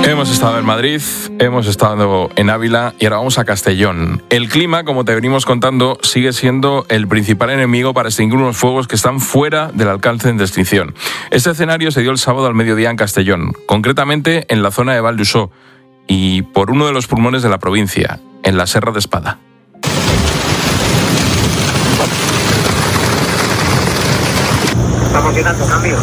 Hemos estado en Madrid, hemos estado en Ávila y ahora vamos a Castellón. El clima, como te venimos contando, sigue siendo el principal enemigo para extinguir unos fuegos que están fuera del alcance de extinción. Este escenario se dio el sábado al mediodía en Castellón, concretamente en la zona de Val d'Uixó y por uno de los pulmones de la provincia, en la Serra de Espada. Estamos llenando cambio.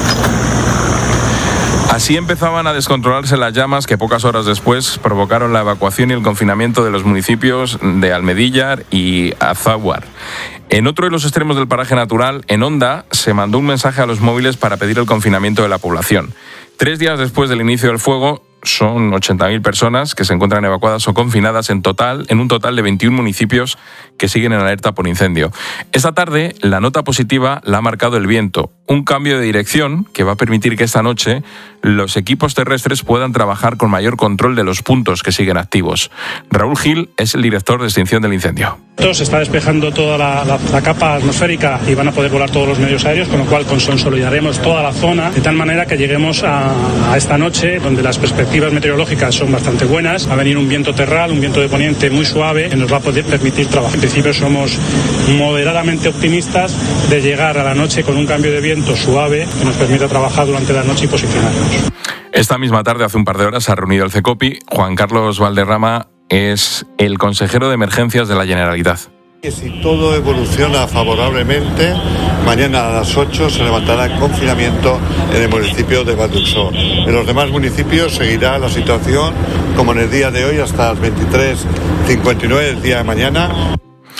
Así empezaban a descontrolarse las llamas que pocas horas después provocaron la evacuación y el confinamiento de los municipios de Almedíllar y Azáhuar. En otro de los extremos del paraje natural, en Onda, se mandó un mensaje a los móviles para pedir el confinamiento de la población. 3 días después del inicio del fuego, son 80.000 personas que se encuentran evacuadas o confinadas en un total de 21 municipios que siguen en alerta por incendio. Esta tarde, la nota positiva la ha marcado el viento, un cambio de dirección que va a permitir que esta noche los equipos terrestres puedan trabajar con mayor control de los puntos que siguen activos. Raúl Gil es el director de extinción del incendio. Se está despejando toda la capa atmosférica y van a poder volar todos los medios aéreos, con lo cual consolidaremos toda la zona de tal manera que lleguemos a esta noche donde las perspectivas meteorológicas son bastante buenas. Va a venir un viento terral, un viento de poniente muy suave que nos va a poder permitir trabajar. En principio somos moderadamente optimistas de llegar a la noche con un cambio de viento suave que nos permita trabajar durante la noche y posicionarnos. Esta misma tarde, hace un par de horas, se ha reunido el CECOPI. Juan Carlos Valderrama es el consejero de emergencias de la Generalitat. Si todo evoluciona favorablemente, mañana a las 8 se levantará el confinamiento en el municipio de Val d'Uixó. En los demás municipios seguirá la situación como en el día de hoy hasta las 23:59 del día de mañana.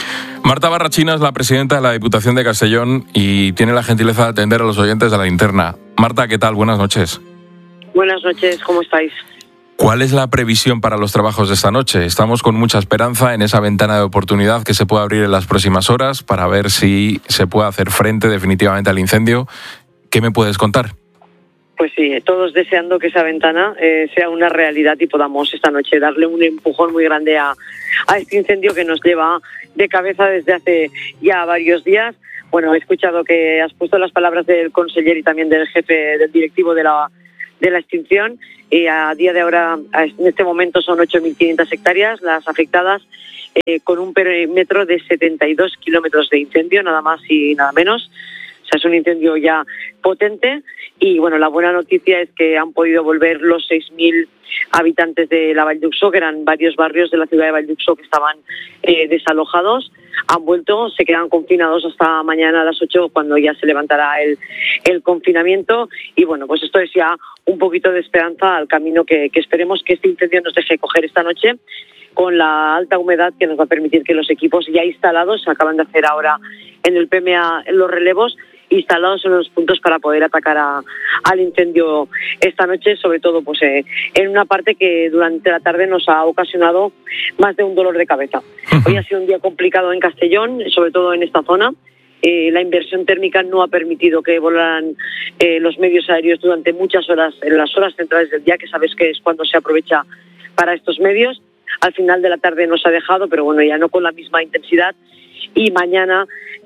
Marta Barrachina es la presidenta de la Diputación de Castellón y tiene la gentileza de atender a los oyentes de La Linterna. Marta, ¿qué tal? Buenas noches. Buenas noches, ¿cómo estáis? ¿Cuál es la previsión para los trabajos de esta noche? Estamos con mucha esperanza en esa ventana de oportunidad que se puede abrir en las próximas horas para ver si se puede hacer frente definitivamente al incendio. ¿Qué me puedes contar? Pues sí, todos deseando que esa ventana sea una realidad y podamos esta noche darle un empujón muy grande a este incendio que nos lleva de cabeza desde hace ya varios días. Bueno, he escuchado que has puesto las palabras del conseller y también del jefe del directivo de la extinción, y a día de ahora, en este momento, son 8.500 hectáreas las afectadas, con un perímetro de 72 kilómetros de incendio, nada más y nada menos. O sea, es un incendio ya potente y, bueno, la buena noticia es que han podido volver los 6.000 habitantes de la Val d'Uixó, que eran varios barrios de la ciudad de Val d'Uixó que estaban desalojados. Han vuelto, se quedan confinados hasta mañana a las 8 cuando ya se levantará el confinamiento y, bueno, pues esto es ya un poquito de esperanza al camino que esperemos que este incendio nos deje coger esta noche, con la alta humedad que nos va a permitir que los equipos ya instalados, se acaban de hacer ahora en el PMA los relevos, instalados en los puntos para poder atacar al incendio esta noche, sobre todo pues en una parte que durante la tarde nos ha ocasionado más de un dolor de cabeza. Hoy ha sido un día complicado en Castellón, sobre todo en esta zona. La inversión térmica no ha permitido que volaran los medios aéreos durante muchas horas, en las horas centrales del día, que sabes que es cuando se aprovecha para estos medios. Al final de la tarde nos ha dejado, pero bueno, ya no con la misma intensidad. Y mañana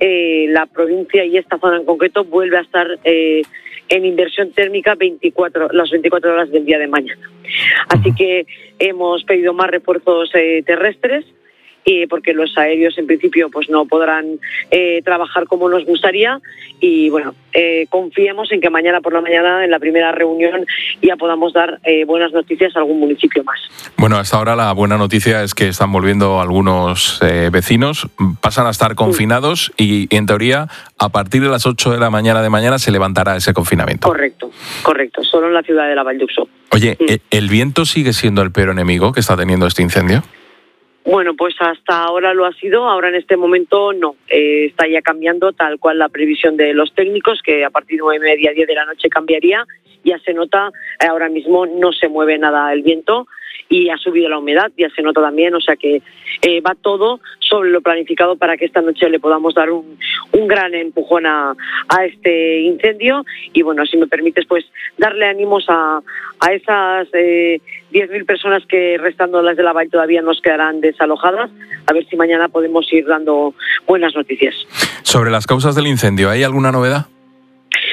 la provincia y esta zona en concreto vuelve a estar en inversión térmica las 24 horas del día de mañana. Así que hemos pedido más refuerzos terrestres, porque los aéreos en principio pues no podrán trabajar como nos gustaría y bueno, confiemos en que mañana por la mañana en la primera reunión ya podamos dar buenas noticias a algún municipio más. Bueno, hasta ahora la buena noticia es que están volviendo algunos vecinos, pasan a estar confinados y en teoría a partir de las 8 de la mañana se levantará ese confinamiento. Correcto, solo en la ciudad de la Val d'Uixó. Oye, ¿el viento sigue siendo el peor enemigo que está teniendo este incendio? Bueno, pues hasta ahora lo ha sido, ahora en este momento no. Está ya cambiando tal cual la previsión de los técnicos, que a partir de 9:30, 10 de la noche cambiaría. Ya se nota, ahora mismo no se mueve nada el viento y ha subido la humedad, ya se nota también, o sea que va todo sobre lo planificado para que esta noche le podamos dar un gran empujón a este incendio y bueno, si me permites, pues darle ánimos a esas 10.000 personas que restando las de la Vall todavía nos quedarán desalojadas, a ver si mañana podemos ir dando buenas noticias. Sobre las causas del incendio, ¿hay alguna novedad?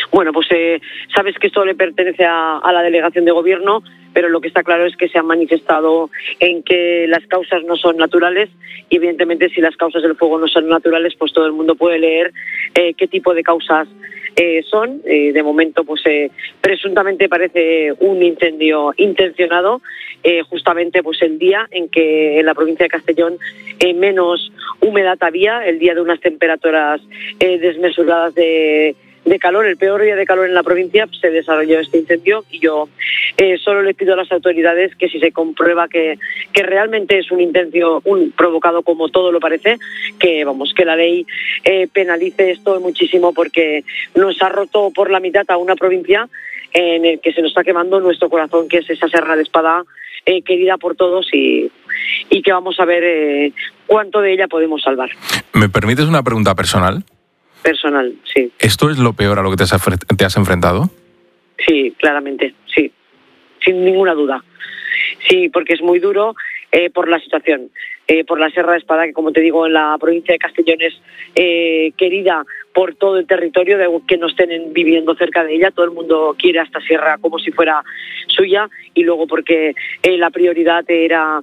Bueno, pues sabes que esto le pertenece a la delegación de gobierno, pero lo que está claro es que se han manifestado en que las causas no son naturales y evidentemente si las causas del fuego no son naturales, pues todo el mundo puede leer qué tipo de causas son. De momento, pues presuntamente parece un incendio intencionado, justamente pues el día en que en la provincia de Castellón menos humedad había, el día de unas temperaturas desmesuradas de calor, el peor día de calor en la provincia, pues, se desarrolló este incendio y yo solo le pido a las autoridades que si se comprueba que realmente es un incendio provocado como todo lo parece, que la ley penalice esto muchísimo, porque nos ha roto por la mitad a una provincia en el que se nos está quemando nuestro corazón, que es esa Serra de Espada querida por todos y que vamos a ver cuánto de ella podemos salvar. ¿Me permites una pregunta personal? Personal, sí. ¿Esto es lo peor a lo que te has enfrentado? Sí, claramente, sí. Sin ninguna duda. Sí, porque es muy duro por la situación. Por la Serra de Espada, que como te digo, en la provincia de Castellón es querida por todo el territorio, de que no estén viviendo cerca de ella. Todo el mundo quiere a esta sierra como si fuera suya, y luego porque la prioridad era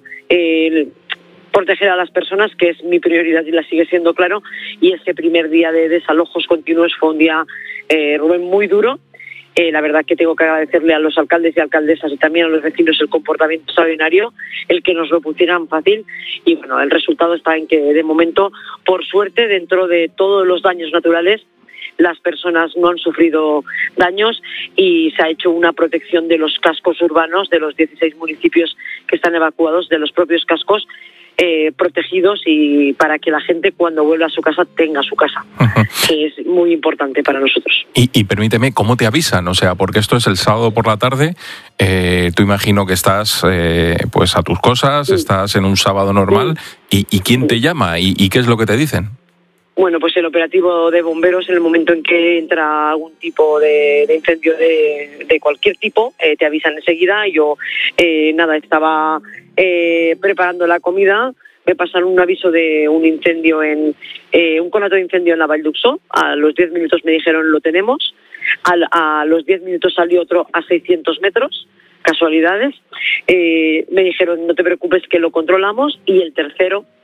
proteger a las personas, que es mi prioridad y la sigue siendo, claro, y ese primer día de desalojos continuos fue un día, Rubén, muy duro. La verdad que tengo que agradecerle a los alcaldes y alcaldesas y también a los vecinos el comportamiento extraordinario, el que nos lo pusieran fácil, y bueno, el resultado está en que de momento, por suerte, dentro de todos los daños naturales, las personas no han sufrido daños y se ha hecho una protección de los cascos urbanos de los 16 municipios que están evacuados, de los propios cascos protegidos, y para que la gente cuando vuelva a su casa tenga su casa, que es muy importante para nosotros. Y permíteme, ¿cómo te avisan? O sea, porque esto es el sábado por la tarde, tú imagino que estás pues a tus cosas, estás en un sábado normal, ¿y quién te llama? ¿Y qué es lo que te dicen? Bueno, pues el operativo de bomberos, en el momento en que entra algún tipo de incendio de cualquier tipo, te avisan enseguida. Yo, estaba preparando la comida, me pasaron un aviso de un incendio un conato de incendio en la Vall d'Uxó. A los 10 minutos me dijeron lo tenemos. A los 10 minutos salió otro a 600 metros. Casualidades. Me dijeron no te preocupes que lo controlamos, y el tercero